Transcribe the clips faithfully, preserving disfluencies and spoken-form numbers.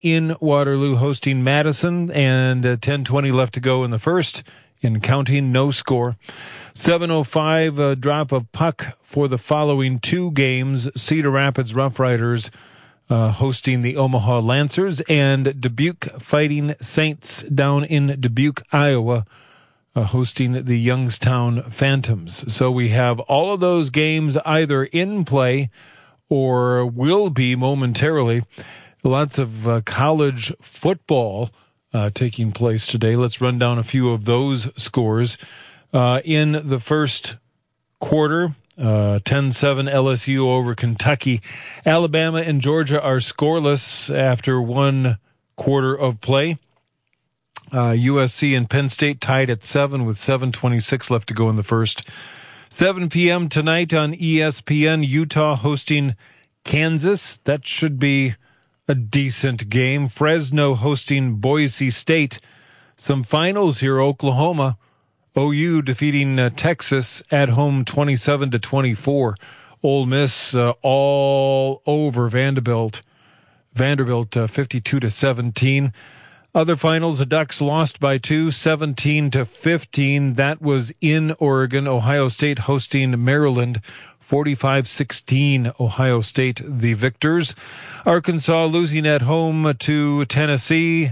in Waterloo hosting Madison, and uh, ten twenty left to go in the first. In counting, no score. seven oh five, a drop of puck for the following two games. Cedar Rapids Rough Riders uh, hosting the Omaha Lancers, and Dubuque Fighting Saints down in Dubuque, Iowa, uh, hosting the Youngstown Phantoms. So we have all of those games either in play or will be momentarily. Lots of uh, college football uh, taking place today. Let's run down a few of those scores. Uh, in the first quarter, uh, ten seven L S U over Kentucky. Alabama and Georgia are scoreless after one quarter of play. Uh, U S C and Penn State tied at seven with seven twenty-six left to go in the first. seven p.m. tonight on E S P N, Utah hosting Kansas. That should be a decent game. Fresno hosting Boise State. Some finals here. Oklahoma, O U defeating uh, Texas at home twenty-seven to twenty-four. Ole Miss uh, all over Vanderbilt. Vanderbilt uh, fifty-two to seventeen. Other finals, the Ducks lost by two, seventeen to fifteen. That was in Oregon. Ohio State hosting Maryland, forty-five sixteen. Ohio State the victors. Arkansas losing at home to Tennessee,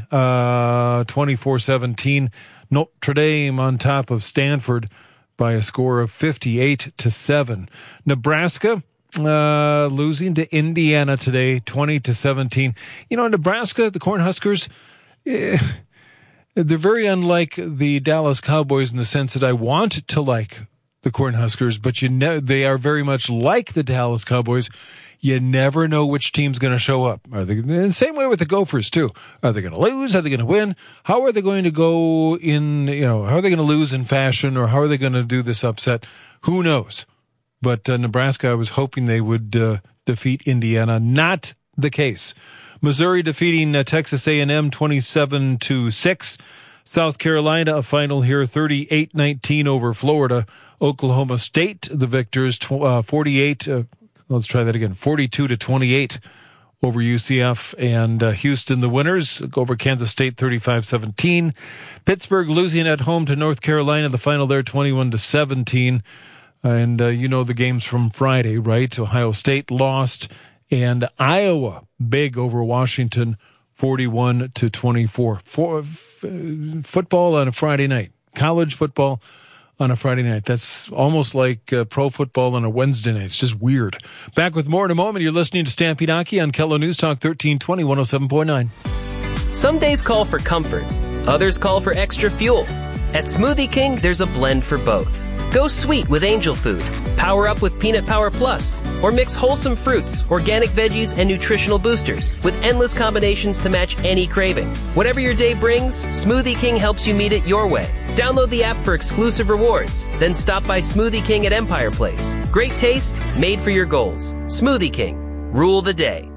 uh, twenty-four seventeen. Notre Dame on top of Stanford by a score of fifty-eight to seven. Nebraska uh, losing to Indiana today, twenty to seventeen. You know, Nebraska, the Cornhuskers, eh, they're very unlike the Dallas Cowboys in the sense that I want to like the Cornhuskers, but you know they are very much like the Dallas Cowboys. You never know which team's going to show up. Are they the same way with the Gophers too? Are they going to lose? Are they going to win? How are they going to go in? You know, how are they going to lose in fashion, or how are they going to do this upset? Who knows? But uh, Nebraska, I was hoping they would uh, defeat Indiana. Not the case. Missouri defeating uh, Texas A and M twenty-seven to six. South Carolina, a final here, thirty-eight nineteen over Florida. Oklahoma State, the victors, tw- uh, forty-eight. Uh, let's try that again. forty-two to twenty-eight over U C F, and uh, Houston, the winners, over Kansas State, thirty-five seventeen. Pittsburgh losing at home to North Carolina. The final there, twenty-one to seventeen. And uh, you know the games from Friday, right? Ohio State lost, and Iowa big over Washington, forty-one to twenty-four. For, f- football on a Friday night. College football on a Friday night. That's almost like uh, pro football on a Wednesday night. It's just weird. Back with more in a moment. You're listening to Stampede Hockey on Kello News Talk thirteen twenty, one oh seven point nine. Some days call for comfort. Others call for extra fuel. At Smoothie King, there's a blend for both. Go sweet with Angel Food, power up with Peanut Power Plus, or mix wholesome fruits, organic veggies, and nutritional boosters with endless combinations to match any craving. Whatever your day brings, Smoothie King helps you meet it your way. Download the app for exclusive rewards, then stop by Smoothie King at Empire Place. Great taste, made for your goals. Smoothie King. Rule the day.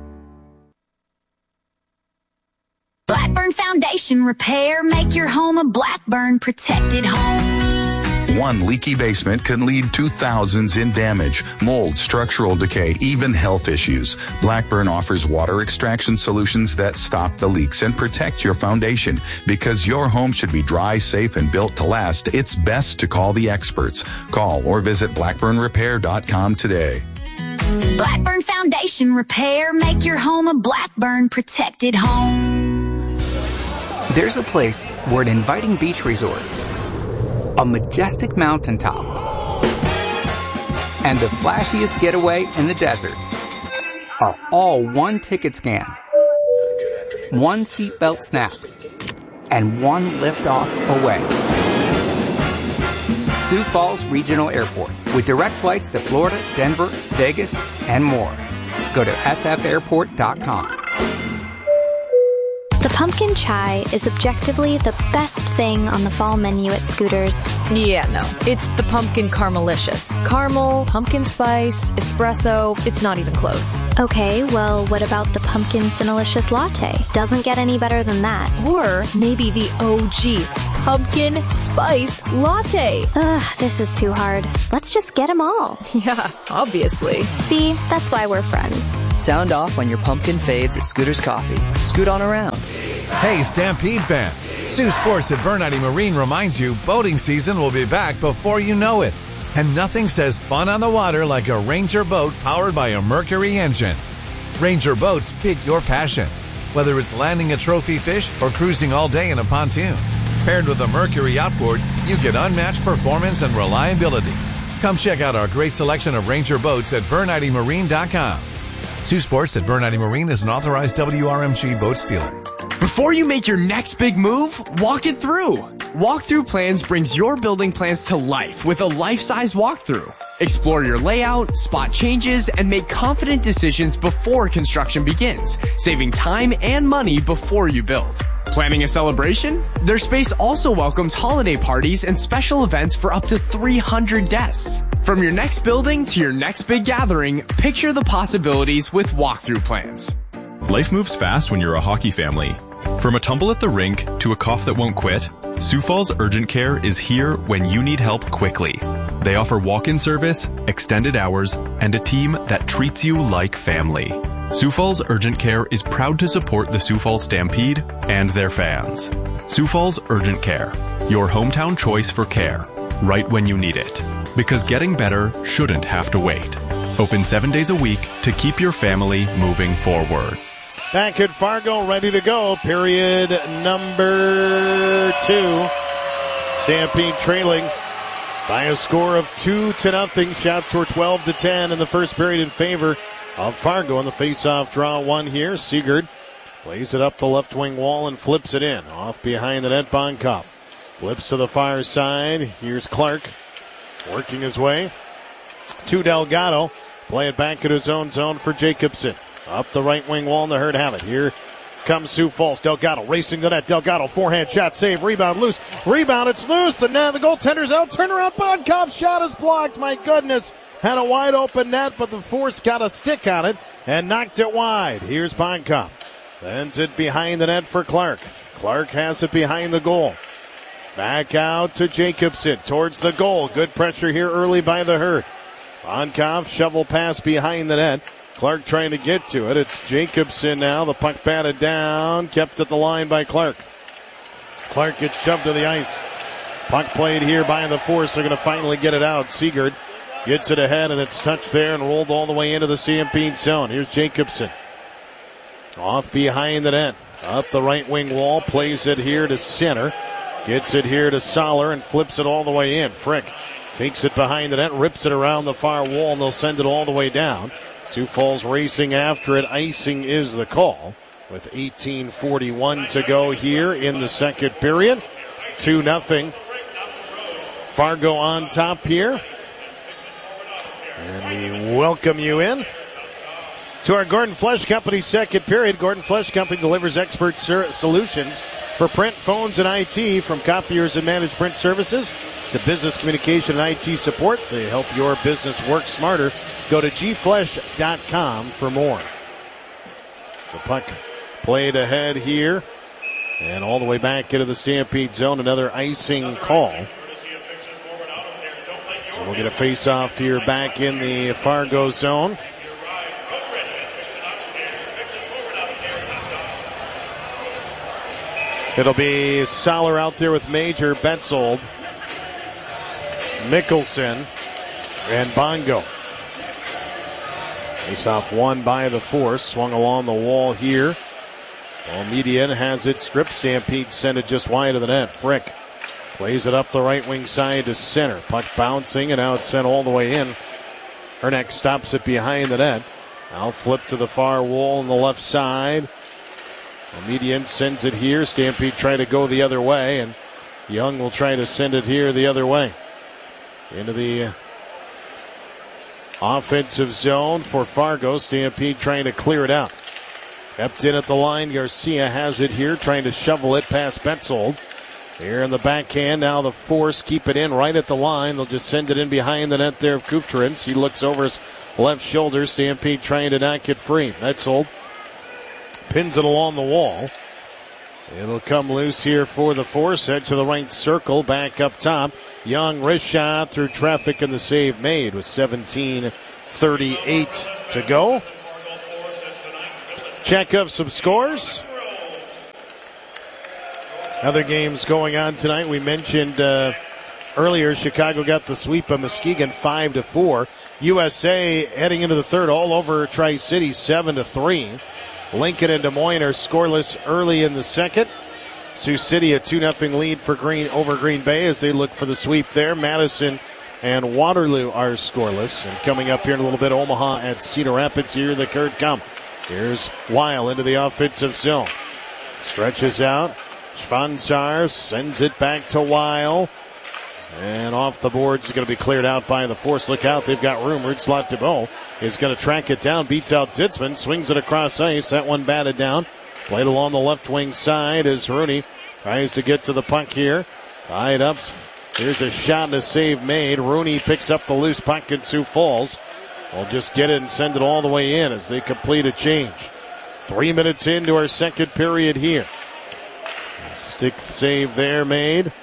Blackburn Foundation Repair. Make your home a Blackburn protected home. One leaky basement can lead to thousands in damage, mold, structural decay, even health issues. Blackburn offers water extraction solutions that stop the leaks and protect your foundation. Because your home should be dry, safe, and built to last, it's best to call the experts. Call or visit blackburn repair dot com today. Blackburn Foundation Repair. Make your home a Blackburn protected home. There's a place where an inviting beach resort, a majestic mountaintop, and the flashiest getaway in the desert are all one ticket scan, one seatbelt snap, and one liftoff away. Sioux Falls Regional Airport, with direct flights to Florida, Denver, Vegas, and more. Go to s f airport dot com. The pumpkin chai is objectively the best thing on the fall menu at Scooters. Yeah, no. It's the pumpkin caramelicious. Caramel, pumpkin spice, espresso. It's not even close. Okay, well, what about the pumpkin cinnalicious latte? Doesn't get any better than that. Or maybe the O G pumpkin spice latte. Ugh, this is too hard. Let's just get them all. Yeah, obviously. See, that's why we're friends. Sound off when your pumpkin fades at Scooter's Coffee. Scoot on around. Hey, Stampede fans. Sioux Sports at Vernity Marine reminds you boating season will be back before you know it. And nothing says fun on the water like a Ranger boat powered by a Mercury engine. Ranger boats fit your passion, whether it's landing a trophy fish or cruising all day in a pontoon. Paired with a Mercury outboard, you get unmatched performance and reliability. Come check out our great selection of Ranger boats at Vernity Marine dot com. Sioux Sports at Vernity Marine is an authorized W R M G boat dealer. Before you make your next big move, walk it through. Walkthrough Plans brings your building plans to life with a life-size walkthrough. Explore your layout, spot changes, and make confident decisions before construction begins, saving time and money before you build. Planning a celebration? Their space also welcomes holiday parties and special events for up to three hundred guests. From your next building to your next big gathering, picture the possibilities with Walkthrough Plans. Life moves fast when you're a hockey family. From a tumble at the rink to a cough that won't quit, Sioux Falls Urgent Care is here when you need help quickly. They offer walk-in service, extended hours, and a team that treats you like family. Sioux Falls Urgent Care is proud to support the Sioux Falls Stampede and their fans. Sioux Falls Urgent Care, your hometown choice for care, right when you need it. Because getting better shouldn't have to wait. Open seven days a week to keep your family moving forward. Back at Fargo, ready to go. Period number two. Stampede trailing by a score of two to nothing. Shots were twelve to ten in the first period in favor of Fargo. In the face-off draw one here. Sigurd plays it up the left wing wall and flips it in. Off behind the net, Bonkoff flips to the far side. Here's Clark working his way to Delgado. Play it back at his own zone for Jacobson. Up the right wing wall, and the Herd have it. Here comes Sioux Falls. Delgado racing the net. Delgado, forehand shot, save, rebound, loose. Rebound, it's loose. The net, the goaltender's out. Turn around, Bonkoff's shot is blocked. My goodness. Had a wide open net, but the force got a stick on it and knocked it wide. Here's Bonkoff. Sends it behind the net for Clark. Clark has it behind the goal. Back out to Jacobson towards the goal. Good pressure here early by the Herd. Bonkoff, shovel pass behind the net. Clark trying to get to it. It's Jacobson now. The puck batted down. Kept at the line by Clark. Clark gets shoved to the ice. Puck played here by the force. They're going to finally get it out. Sigurd gets it ahead, and it's touched there and rolled all the way into the Stampede zone. Here's Jacobson. Off behind the net. Up the right wing wall. Plays it here to center. Gets it here to Soller and flips it all the way in. Frick takes it behind the net. Rips it around the far wall, and they'll send it all the way down. Sioux Falls racing after it. Icing is the call with eighteen forty-one to go here in the second period. two nothing. Fargo on top here. And we welcome you in to our Gordon Flesch Company second period. Gordon Flesch Company delivers expert ser- solutions for print, phones, and I T, from copiers and managed print services to business communication and I T support. They help your business work smarter. Go to g flesch dot com for more. The puck played ahead here and all the way back into the Stampede zone. Another icing call. And we'll get a face-off here back in the Fargo zone. It'll be Soller out there with Major, Betzold, Mickelson, and Bongo. Face off one by the force. Swung along the wall here. Well, Median has it stripped. Stampede sent it just wide of the net. Frick plays it up the right wing side to center. Puck bouncing, and now it's sent all the way in. Herneck stops it behind the net. Now flip to the far wall on the left side. Median sends it here. Stampede try to go the other way, and Young will try to send it here the other way. Into the offensive zone for Fargo. Stampede trying to clear it out. Kept in at the line. Garcia has it here, trying to shovel it past Betzold. Here in the backhand. Now the force keep it in right at the line. They'll just send it in behind the net there of Kufterins. He looks over his left shoulder. Stampede trying to knock it free. Betzold pins it along the wall. It'll come loose here for the force. Head to the right circle. Back up top. Young wrist shot through traffic, and the save made with seventeen thirty-eight to go. Check of some scores. Other games going on tonight. We mentioned uh, earlier Chicago got the sweep of Muskegon five to four. U S A heading into the third all over Tri-City seven to three. Lincoln and Des Moines are scoreless early in the second. Sioux City a two nothing lead for Green over Green Bay as they look for the sweep there. Madison and Waterloo are scoreless. And coming up here in a little bit, Omaha at Cedar Rapids. Here the Kurt come. Here's Weil into the offensive zone. Stretches out. Schwanzar sends it back to Weil. And off the boards is going to be cleared out by the force. Look out, they've got room. Rudslot DeBow is going to track it down. Beats out Zitzman. Swings it across ice. That one batted down. Played along the left wing side as Rooney tries to get to the puck here. Tied up. Here's a shot and a save made. Rooney picks up the loose puck and Sioux Falls will just get it and send it all the way in as they complete a change. Three minutes into our second period here. Stick save there made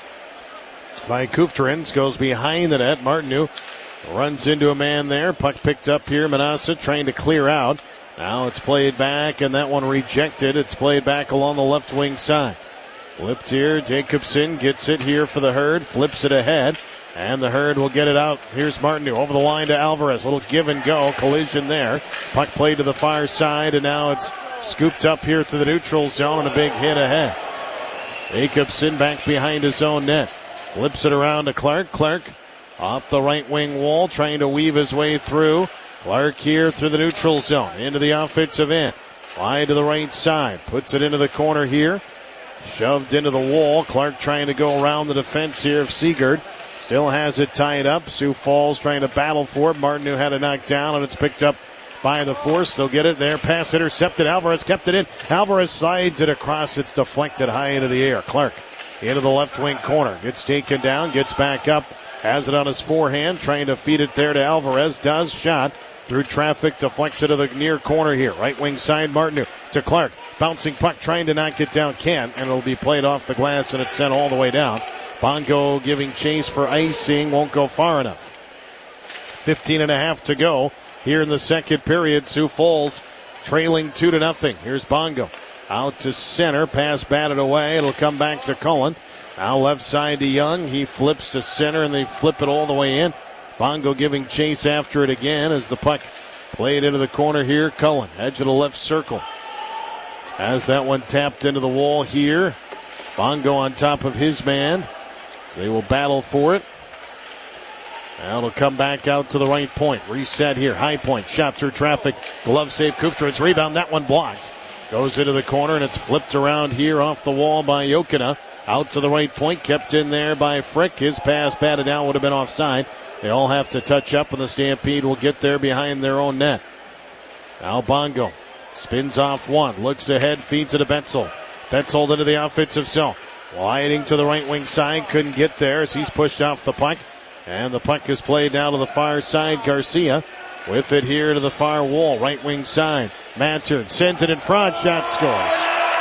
by Kufterins. Goes behind the net. Martineau runs into a man there. Puck picked up here. Manassa trying to clear out. Now it's played back and that one rejected. It's played back along the left wing side. Flipped here. Jacobson gets it here for the Herd. Flips it ahead. And the Herd will get it out. Here's Martineau over the line to Alvarez. Little give and go. Collision there. Puck played to the far side. And now it's scooped up here through the neutral zone and a big hit ahead. Jacobson back behind his own net. Flips it around to Clark. Clark off the right wing wall. Trying to weave his way through. Clark here through the neutral zone. Into the offensive end. Wide to the right side. Puts it into the corner here. Shoved into the wall. Clark trying to go around the defense here of Seegard. Still has it tied up. Sioux Falls trying to battle for it. Martineau had it knocked down and it's picked up by the force. They'll get it there. Pass intercepted. Alvarez kept it in. Alvarez slides it across. It's deflected high into the air. Clark into the left wing corner. Gets taken down. Gets back up. Has it on his forehand. Trying to feed it there to Alvarez. Does. Shot. Through traffic, deflects it to the near corner here. Right wing side, Martineau to Clark. Bouncing puck, trying to knock it down. Can't, and it'll be played off the glass, and it's sent all the way down. Bongo giving chase for icing. Won't go far enough. fifteen and a half to go here in the second period. Sioux Falls trailing two to nothing. Here's Bongo. Out to center. Pass batted away. It'll come back to Cullen. Now left side to Young. He flips to center, and they flip it all the way in. Bongo giving chase after it again as the puck played into the corner here. Cullen, edge of the left circle. Has that one tapped into the wall here. Bongo on top of his man. So they will battle for it. Now it'll come back out to the right point. Reset here. High point. Shot through traffic. Glove save. Kufterins rebound. That one blocked. Goes into the corner and it's flipped around here off the wall by Jokina. Out to the right point. Kept in there by Frick. His pass batted down. Would have been offside. They all have to touch up, and the Stampede will get there behind their own net. Now Bongo spins off one, looks ahead, feeds it to Betzel. Betzel into the offensive zone. Gliding to the right wing side, couldn't get there as he's pushed off the puck. And the puck is played down to the far side. Garcia with it here to the far wall, right wing side. Manton sends it in front, shot scores.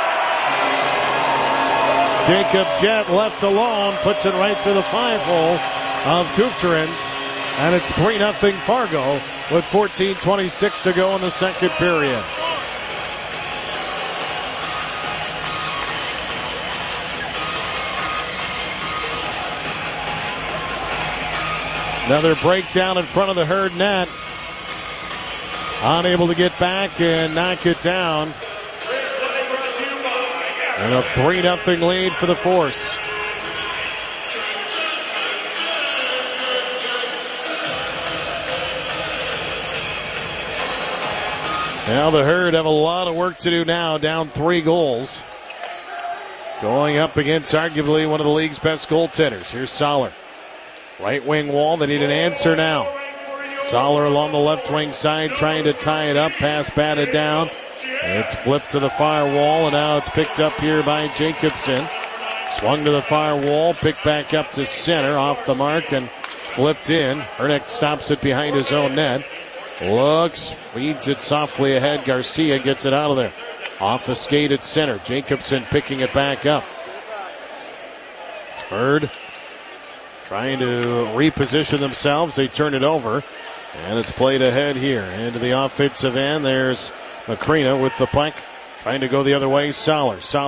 Jacob Jett left alone, puts it right through the five hole of Kufterins. And it's three nothing Fargo with fourteen twenty-six to go in the second period. Another breakdown in front of the Herd net. Unable to get back and knock it down. And a three nothing lead for the Force. Now the Herd have a lot of work to do now, down three goals. Going up against arguably one of the league's best goaltenders. Here's Soller. Right wing wall, they need an answer now. Soller along the left wing side trying to tie it up. Pass batted down. It's flipped to the far wall, and now it's picked up here by Jacobson. Swung to the far wall, picked back up to center, off the mark, and flipped in. Hernick stops it behind his own net. Looks, feeds it softly ahead. Garcia gets it out of there. Off a skate at center. Jacobson picking it back up. Herd trying to reposition themselves. They turn it over. And it's played ahead here into the offensive end. There's Macrina with the puck. Trying to go the other way. Soller. Soller.